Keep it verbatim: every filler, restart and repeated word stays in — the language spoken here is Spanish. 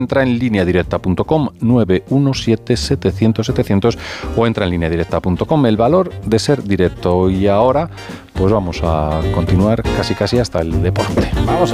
Entra en línea directa punto com, nueve uno siete, setecientos, setecientos, o entra en línea directa punto com. El valor de ser directo. Y ahora, pues vamos a continuar casi casi hasta el deporte. Vamos.